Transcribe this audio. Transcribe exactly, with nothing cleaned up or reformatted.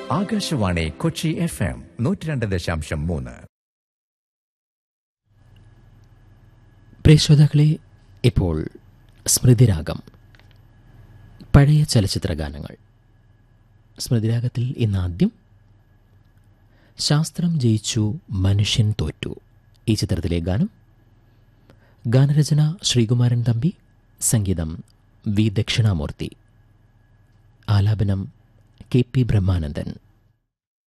Akashvani Kochi F M നൂറ്റി രണ്ട് ദശാംശം മൂന്ന്. പ്രിയ ശ്രോതാക്കളെ, ഇപ്പോൾ സ്മൃതിരാഗം, പഴയ ചലച്ചിത്ര ഗാനങ്ങൾ. സ്മൃതിരാഗത്തിൽ ഇന്നാദ്യം ശാസ്ത്രം ജയിച്ചു മനുഷ്യൻ തോറ്റു, ഈ ചിത്രത്തിലെ ഗാനം. ഗാനരചന ശ്രീകുമാരൻ തമ്പി, സംഗീതം വി ദക്ഷിണാമൂർത്തി, ആലാപനം കെ പി ബ്രഹ്മാനന്ദൻ.